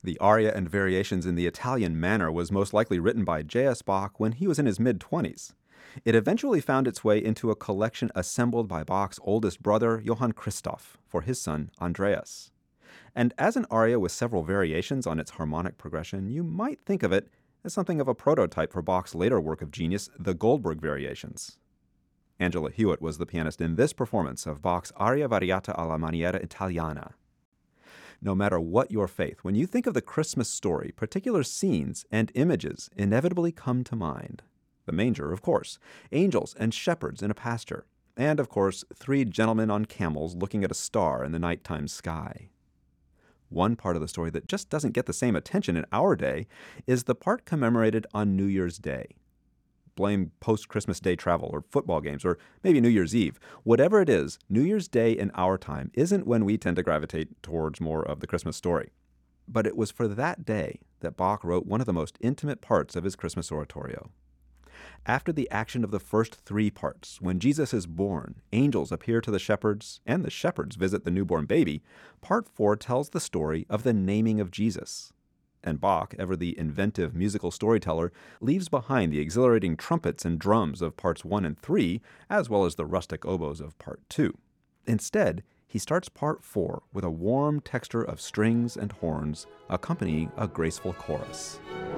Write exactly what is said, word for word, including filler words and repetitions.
The aria and variations in the Italian manner was most likely written by J S. Bach when he was in his mid-twenties. It eventually found its way into a collection assembled by Bach's oldest brother, Johann Christoph, for his son, Andreas. And as an aria with several variations on its harmonic progression, you might think of it as something of a prototype for Bach's later work of genius, the Goldberg Variations. Angela Hewitt was the pianist in this performance of Bach's Aria Variata alla Maniera Italiana. No matter what your faith, when you think of the Christmas story, particular scenes and images inevitably come to mind. The manger, of course, angels and shepherds in a pasture, and, of course, three gentlemen on camels looking at a star in the nighttime sky. One part of the story that just doesn't get the same attention in our day is the part commemorated on New Year's Day. Blame post-Christmas Day travel or football games or maybe New Year's Eve. Whatever it is, New Year's Day in our time isn't when we tend to gravitate towards more of the Christmas story. But it was for that day that Bach wrote one of the most intimate parts of his Christmas oratorio. After the action of the first three parts, when Jesus is born, angels appear to the shepherds, and the shepherds visit the newborn baby, part four tells the story of the naming of Jesus. And Bach, ever the inventive musical storyteller, leaves behind the exhilarating trumpets and drums of parts one and three, as well as the rustic oboes of part two. Instead, he starts part four with a warm texture of strings and horns accompanying a graceful chorus.